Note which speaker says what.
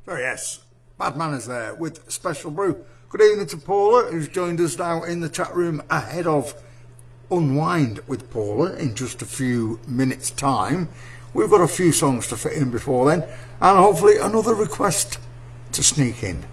Speaker 1: So yes, Bad Manners there with Special Brew. Good evening to Paula, who's joined us now in the chat room ahead of Unwind with Paula in just a few minutes' time. We've got a few songs to fit in before then, and hopefully another request to sneak in.